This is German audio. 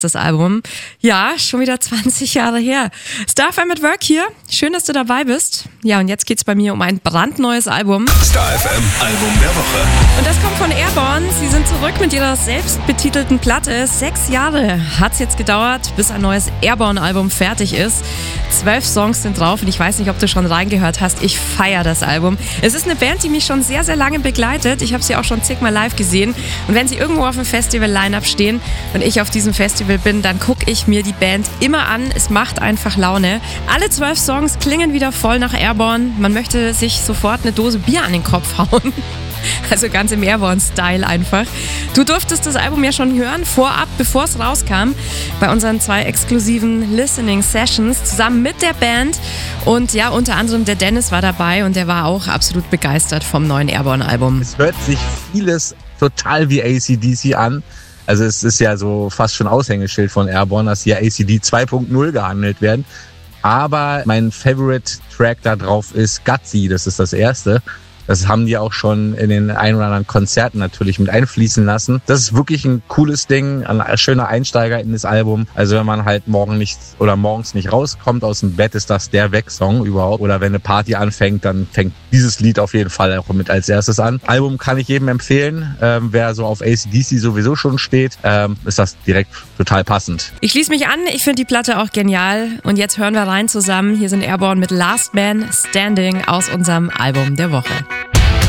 das Album. Ja, schon wieder 20 Jahre her. Star FM at Work hier. Schön, dass du dabei bist. Ja, und jetzt geht's bei mir um ein brandneues Album. Star FM Album der Woche. Und das kommt von Airborne. Sie sind zurück mit ihrer selbstbetitelten Platte. 6 Jahre hat's jetzt gedauert, bis ein neues Airborne-Album fertig ist. 12 Songs sind drauf und ich weiß nicht, ob du schon reingehört hast. Ich feiere das Album. Es ist eine Band, die mich schon sehr, sehr lange begleitet. Ich habe sie auch schon zigmal live gesehen. Und wenn sie irgendwo auf dem Festival-Line-Up stehen und ich auf diesem Festival bin, dann gucke ich mir die Band immer an. Es macht einfach Laune. Alle 12 Songs klingen wieder voll nach Airborne. Man möchte sich sofort eine Dose Bier an den Kopf hauen. Also ganz im Airborne-Style einfach. Du durftest das Album ja schon hören, vorab, bevor es rauskam, bei unseren 2 exklusiven Listening-Sessions zusammen mit der Band. Und ja, unter anderem der Dennis war dabei und der war auch absolut begeistert vom neuen Airborne-Album. Es hört sich vieles total wie AC/DC an. Also es ist ja so fast schon Aushängeschild von Airborne, dass hier ACD 2.0 gehandelt werden. Aber mein Favorite-Track da drauf ist Gutsy, das ist das erste. Das haben die auch schon in den ein oder anderen Konzerten natürlich mit einfließen lassen. Das ist wirklich ein cooles Ding, ein schöner Einsteiger in das Album. Also wenn man halt morgens nicht rauskommt aus dem Bett, ist das der Weg-Song überhaupt. Oder wenn eine Party anfängt, dann fängt dieses Lied auf jeden Fall auch mit als erstes an. Album kann ich jedem empfehlen. Wer so auf AC/DC sowieso schon steht, ist das direkt total passend. Ich schließe mich an, ich finde die Platte auch genial. Und jetzt hören wir rein zusammen. Hier sind Airborne mit Last Man Standing aus unserem Album der Woche.